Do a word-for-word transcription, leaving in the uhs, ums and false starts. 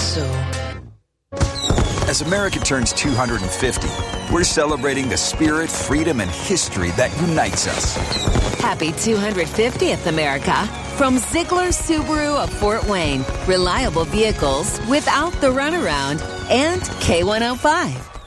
so. As America turns two hundred fifty, we're celebrating the spirit, freedom, and history that unites us. Happy two hundred fiftieth, America. From Ziegler Subaru of Fort Wayne. Reliable vehicles without the runaround. And K one oh five.